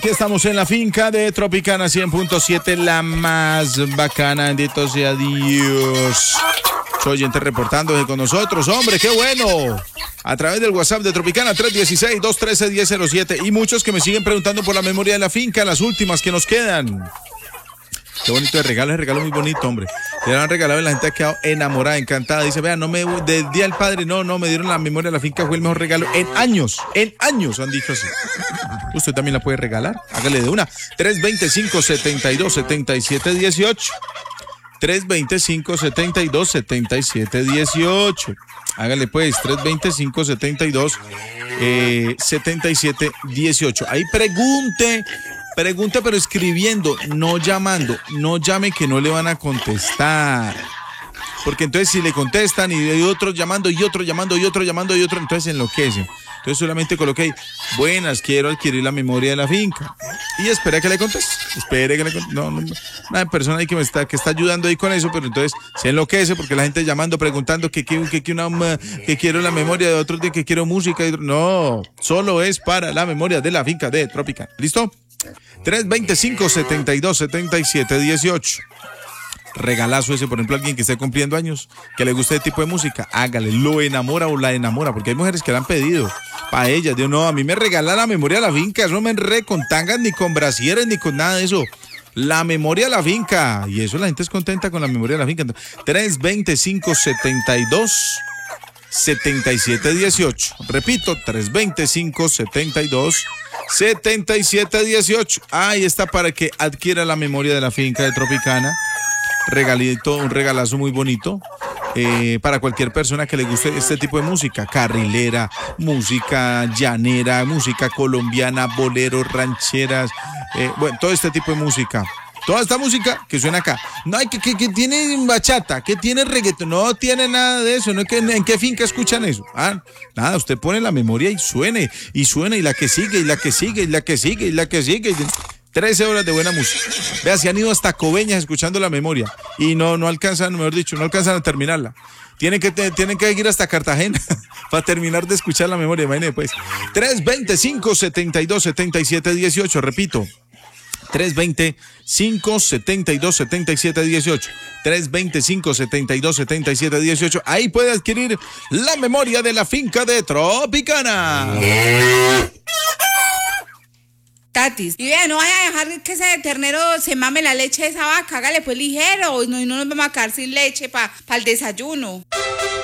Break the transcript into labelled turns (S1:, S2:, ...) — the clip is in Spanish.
S1: Aquí estamos en la finca de Tropicana 100.7, la más bacana, bendito sea Dios. Soy oyente reportándose con nosotros, hombre, qué bueno. A través del WhatsApp de Tropicana 316-213-1007 y muchos que me siguen preguntando por la memoria de la finca, las últimas que nos quedan. Qué bonito de regalo, es regalo muy bonito, hombre. Le han regalado y la gente ha quedado enamorada, encantada. Dice, vea, del Día del Padre, no, me dieron la memoria de la finca, fue el mejor regalo en años, han dicho así. Usted también la puede regalar, hágale de una. 325-72-77-18. 325-72-77-18. Hágale pues, 325-72-77-18. Ahí pregunte, pero escribiendo, no llamando. No llame que no le van a contestar. Porque entonces si le contestan y hay otros llamando y otro llamando y otro llamando y otro, entonces enloquecen. Entonces solamente coloque ahí, buenas, quiero adquirir la memoria de la finca. Y espera que le conteste. No, una persona ahí que está ayudando ahí con eso, pero entonces se enloquece porque la gente llamando, preguntando que quiero la memoria de otros, de que quiero música. No, solo es para la memoria de la finca de Tropicana. ¿Listo? 325-72-77-18. Regalazo ese, por ejemplo, alguien que esté cumpliendo años, que le guste este tipo de música, hágale, lo enamora o la enamora, porque hay mujeres que la han pedido para ellas. Digo, no, a mí me regala la memoria de la finca, eso no me enredé con tangas, ni con brasieres, ni con nada de eso. La memoria de la finca, y eso la gente es contenta con la memoria de la finca. 325-72-77-18. Repito, 325-72-77-18. Ahí está para que adquiera la memoria de la finca de Tropicana. Regalito, un regalazo muy bonito para cualquier persona que le guste este tipo de música, carrilera, música llanera, música colombiana, boleros, rancheras, bueno, todo este tipo de música. Toda esta música que suena acá. No hay que tiene bachata, que tiene reggaetón, no tiene nada de eso. No, ¿en qué finca escuchan eso? Nada, usted pone la memoria y suene, y la que sigue, y la que sigue, y la que sigue, y la que sigue. 13 horas de buena música. Vea, se han ido hasta Coveñas escuchando la memoria y no alcanzan, mejor dicho, no alcanzan a terminarla. Tienen que ir hasta Cartagena para terminar de escuchar la memoria. Imagínate pues. 325-72-77-18, repito. 325-72-77-18. 325-72-77-18. Ahí puede adquirir la memoria de la finca de Tropicana.
S2: Tatis, y vea, no vaya a dejar que ese ternero se mame la leche de esa vaca, hágale pues ligero, no nos vamos a quedar sin leche para el desayuno.